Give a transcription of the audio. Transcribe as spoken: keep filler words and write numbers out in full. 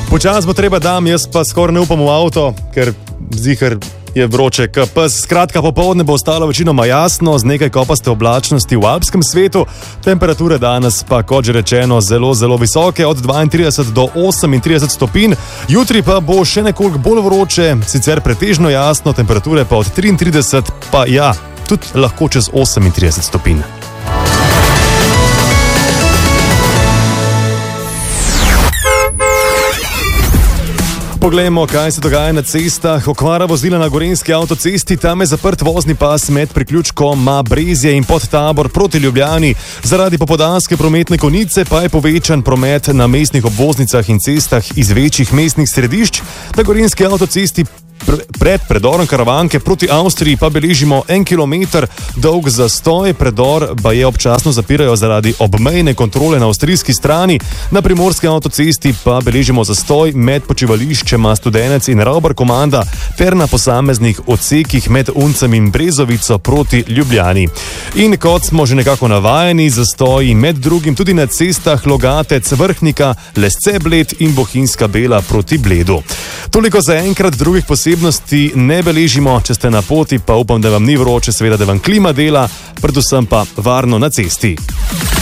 Počas bo treba dam, jaz pa skoraj ne upam v avto, ker zihar je vroče k pes. Skratka, popoldne bo ostalo večinoma jasno, z nekaj kopaste oblačnosti v alpskem svetu. Temperature danes pa, kot že rečeno, zelo, zelo visoke, od dvaintrideset do osemintrideset stopinj. Jutri pa bo še nekoliko bolj vroče, sicer pretežno jasno, temperature pa od triintrideset, pa ja, tudi lahko čez osemintrideset stopinj. Poglejmo, kaj se dogaja na cestah. Okvara vozila na gorenjski avtocesti, tam je zaprt vozni pas med priključkom Brezje in Podtabor proti Ljubljani. Zaradi popoldanske prometne konice pa je povečan promet na mestnih obvoznicah in cestah iz večjih mestnih središč. Na gorenjski avtocesti pred predorom Karavanke proti Avstriji pa beležimo en kilometer dolg zastoj. Predor pa je občasno zapirajo zaradi obmejne kontrole na avstrijski strani. Na primorski avtocesti pa beležimo zastoj med počivališčema Studenec in Ravbar Komanda ter na posameznih odsekih med Uncem in Brezovico proti Ljubljani. In kot smo že nekako navajeni, zastoji med drugim tudi na cestah Logatec, Vrhnika, Lesce Bled in Bohinjska Bela proti Bledu. Toliko za enkrat, drugih posebnosti ne beležimo. Če ste na poti, pa upam, da vam ni vroče, seveda, da vam klima dela, predvsem pa varno na cesti.